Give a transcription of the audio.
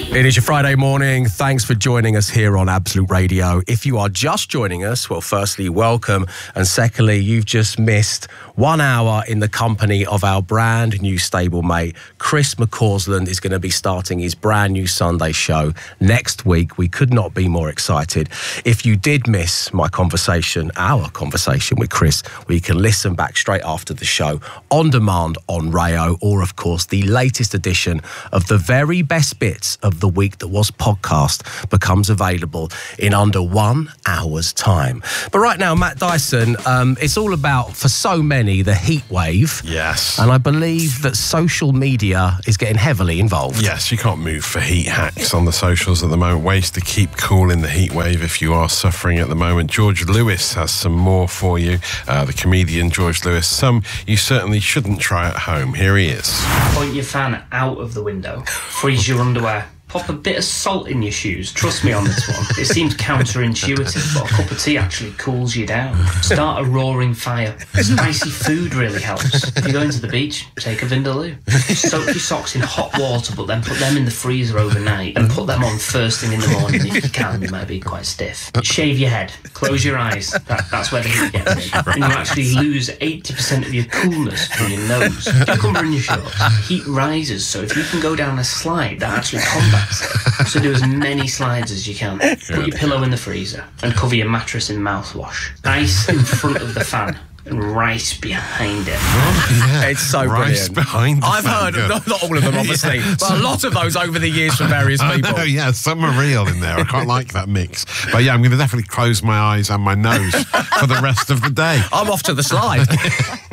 It is your Friday morning. Thanks for joining us here on Absolute Radio. If you are just joining us, well, firstly, welcome. And secondly, you've just missed 1 hour in the company of our brand new stablemate. Chris McCausland is going to be starting his brand new Sunday show next week. We could not be more excited. If you did miss my conversation, our conversation with Chris, we can listen back straight after the show on demand on Rayo, or of course, the latest edition of the very best bits of the week that was podcast becomes available in under 1 hour's time. But right now, Matt Dyson, it's all about, for so many, the heat wave. Yes. And I believe that social media is getting heavily involved. Yes, you can't move for heat hacks on the socials at the moment. Ways to keep cool in the heat wave if you are suffering at the moment. George Lewis has some more for you. The comedian George Lewis. Some you certainly shouldn't try at home. Here he is. Point your fan out of the window. Freeze your underwear. Pop a bit of salt in your shoes. Trust me on this one. It seems counterintuitive, but a cup of tea actually cools you down. Start a roaring fire. Spicy food really helps. If you're going to the beach, take a Vindaloo. Soak your socks in hot water, but then put them in the freezer overnight and put them on first thing in the morning if you can. They might be quite stiff. Shave your head. Close your eyes. That's where the heat gets in. And you actually lose 80% of your coolness from your nose. Cucumber in your shorts. Heat rises, so if you can go down a slide, that actually combats. So do as many slides as you can. Put your pillow in the freezer and cover your mattress in mouthwash. Ice in front of the fan and rice behind it. Oh, yeah. It's so rice brilliant. Behind the I've fan. heard, not all of them obviously, but a lot of those over the years from various people. I know, yeah, some are real in there. I quite like that mix. But yeah, I'm going to definitely close my eyes and my nose for the rest of the day. I'm off to the slide.